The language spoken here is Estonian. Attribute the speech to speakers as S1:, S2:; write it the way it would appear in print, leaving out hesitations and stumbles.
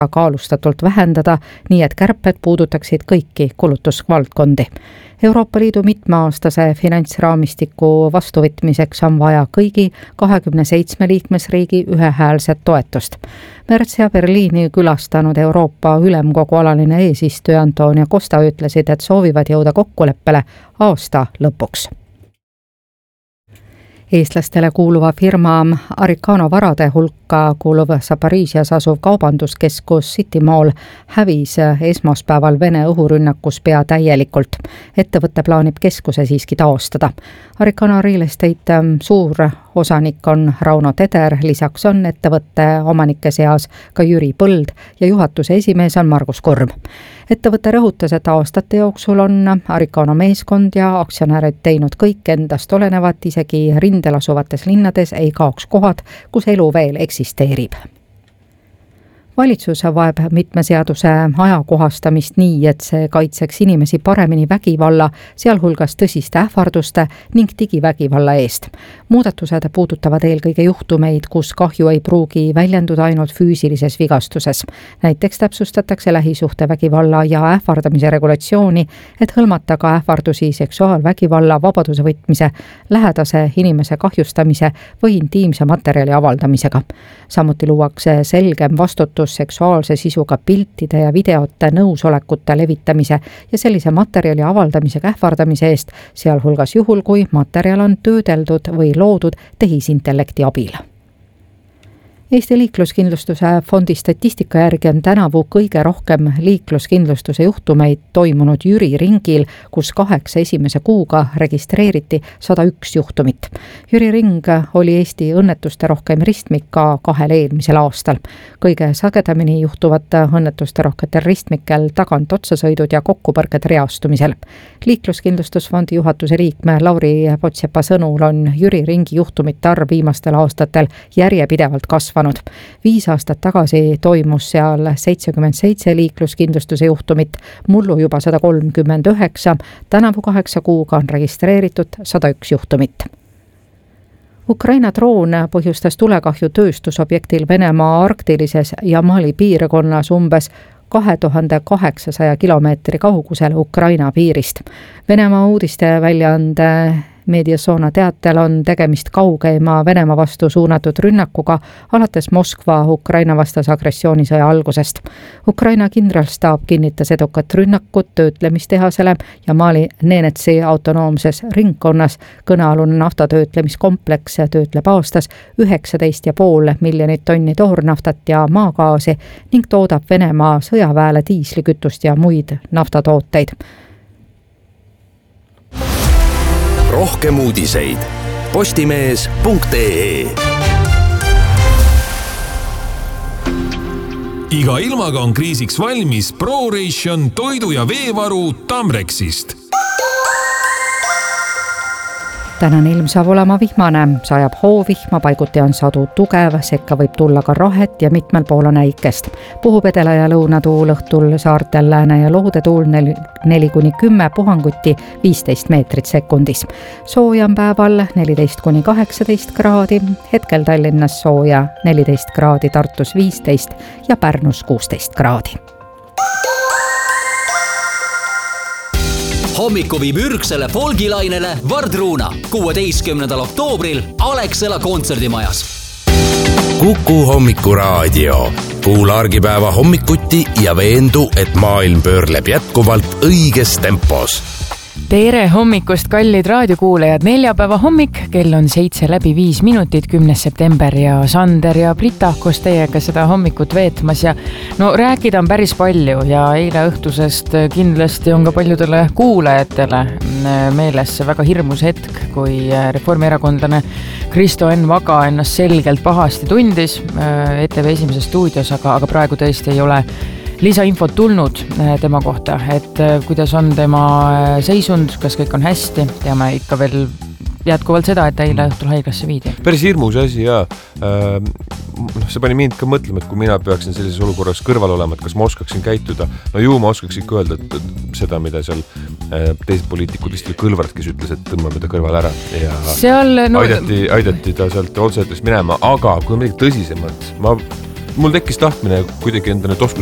S1: kaalustatult vähendada, nii et kärped puudutaksid kõiki kulutusvaldkondi. Euroopa Liidu mitmeaastase finantsraamistiku vastuvõtmiseks on vaja kõigi 27 liikmesriigi ühehäälset toetust. Märts ja Berliini külastanud Euroopa Ülemkogu alaline eesistuja Antonio Costa ütlesid, et soovivad jõuda kokkuleppele aasta lõpuks. Eestlastele kuuluva firma Aricano varade hulka kuuluv Zaporižžjas asuv kaubanduskeskus City Mall hävis esmaspäeval Vene õhurünnakus pea täielikult. Ettevõtte plaanib keskuse siiski taastada. Aricano Real Estate suur osanik on Rauno Teder, lisaks on ettevõtte omanike seas ka Jüri Põld ja juhatuse esimees on Margus Kurm. Ettevõte rõhutas, et aastate jooksul on Aricano meeskond ja aktsionärid teinud kõik endast olenevat, isegi rindel asuvates linnades ei kaoks kohad, kus elu veel eksisteerib. Valitsus vaeb mitme seaduse ajakohastamist nii, et see kaitseks inimesi paremini vägivalla, sealhulgas tõsiste ähvarduste ning digivägivalla eest. Muudatused puudutavad eelkõige juhtumeid, kus kahju ei pruugi väljenduda ainult füüsilises vigastuses. Näiteks täpsustatakse lähisuhtevägivalla ja ähvardamise regulatsiooni, et hõlmata ka ähvardusi seksuaalvägivalla, vabaduse võtmise, lähedase inimese kahjustamise või intiimse materjali avaldamisega. Samuti luuakse selgem vastutus seksuaalse sisuga piltide ja videote nõusolekute levitamise ja sellise materjali avaldamisega ähvardamise eest, sealhulgas juhul, kui materjal on töödeldud või loodud tehisintellekti abil. Eesti liikluskindlustuse fondi statistika järgi on tänavu kõige rohkem liikluskindlustuse juhtumeid toimunud Jüri ringil, kus 8 esimese kuuga registreeriti 101 juhtumit. Jüri ring oli Eesti õnnetuste rohkem ristmik ka 2 eelmisel aastal. Kõige sagedamini juhtuvad õnnetuste rohketel ristmikel tagant otsasõidud ja kokkupõrked reastumisel. Liikluskindlustusfondi juhatuse liikme Lauri Potsepa sõnul on Jüri ringi juhtumite arv viimastel aastatel järjepidevalt kasvanud. 5 aastat tagasi toimus seal 77 liikluskindlustuse juhtumit, mullu juba 139, tänavu 8 kuuga on registreeritud 101 juhtumit. Ukraina droon põhjustas tulekahju tööstusobjektil Venemaa arktilises ja Mali piirkonnas umbes 2800 kilomeetri kaugusel Ukraina piirist. Venemaa uudisteväljaande Mediasona teatel on tegemist kaugeima Venemaa vastu suunatud rünnakuga alates Moskva Ukraina vastase agressioonisõja algusest. Ukraina kindralstaap kinnitas edukat rünnakut töötlemistehasele ja Mali Nenetsi autonoomses ringkonnas. Kõnealune naftatöötlemiskompleks töötleb aastas 19,5 miljonit tonni toornaftat ja maagaasi ning toodab Venemaa sõjaväele diislikütust ja muid naftatooteid.
S2: Rohkem uudiseid postimees.ee.
S3: Iga ilmaga on kriisiks valmis ProRation toidu- ja veevaru Tamrexist.
S1: Tänane ilm saab olema vihmane, sajab hoovihma, paiguti on sadu tugev, sekka võib tulla ka rahet ja mitmel pool on äikest. Puhub edela- ja lõunatuul, õhtul saartel lääne- ja loodetuul 4-10, puhanguti 15 meetrit sekundis. Sooja on päeval 14-18 kraadi, hetkel Tallinnas sooja 14 kraadi, Tartus 15 ja Pärnus 16 kraadi.
S4: Hommiku viib ürgsele folgilainele Vardruuna 16. oktoobril Alexela kontserdimajas.
S2: Kuku hommikuraadio. Kuula argipäeva hommikuti ja veendu, et maailm pöörleb jätkuvalt õiges tempos.
S5: Tere hommikust, kallid raadiokuulajad, neljapäeva hommik, kell on 7:05, 10. september ja Sander ja Brita koos teiega seda hommikut veetmas ja no rääkida on päris palju ja eile õhtusest kindlasti on ka paljudele kuulajatele meeles see väga hirmus hetk, kui reformierakondlane Kristo Enn Vaga ennast selgelt pahasti tundis ETV esimeses stuudios, aga praegu tõesti ei ole lisainfot tulnud tema kohta, et kuidas on tema seisund, kas kõik on hästi, teame ikka veel jätkuvalt seda, et eile õhtul haiglasse viidi.
S6: Päris hirmus asi ja see pani mind ka mõtlema, et kui mina peaksin sellises olukorras kõrval olema, et kas ma oskaksin käituda, no ju ma oskaks ikka öelda et seda, mida seal teised poliitikud vist Kõlvart, kes ütles, et tõmbame ta kõrval ära ja seal, no, aidati ta sealt otsetes minema, aga kui midagi tõsisemalt, mul tekkis tahtmine kuidagi enda need oskused